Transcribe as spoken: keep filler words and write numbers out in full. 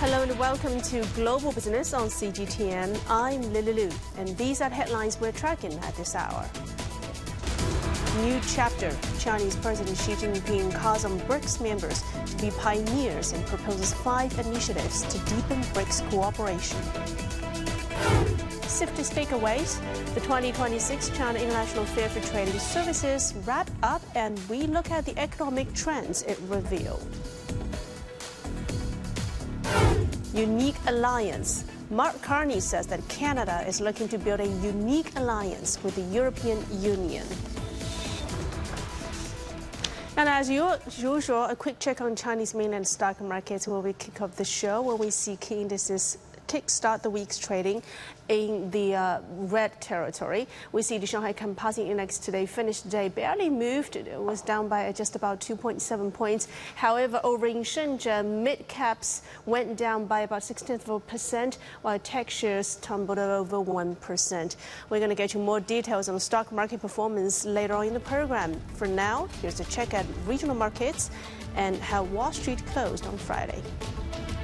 Hello and welcome to Global Business on C G T N. I'm Lily Lu, and these are the headlines we're tracking at this hour. New chapter. Chinese President Xi Jinping calls on BRICS members to be pioneers and proposes five initiatives to deepen BRICS cooperation. Swiftest takeaways. The twenty twenty-six China International Fair for Trading Services wrapped up, and we look at the economic trends it revealed. Unique alliance. Mark Carney says that Canada is looking to build a unique alliance with the European Union. And as usual, a quick check on Chinese mainland stock markets where we kick off the show, where we see key indices kickstart the week's trading in the uh, red territory. We see the Shanghai Composite Index today finished the day barely moved. It was down by just about two point seven points. However, over in Shenzhen, mid-caps went down by about sixteenth of a percent, while tech shares tumbled over one percent. We're going to get you more details on stock market performance later on in the program. For now, here's a check at regional markets and how Wall Street closed on Friday.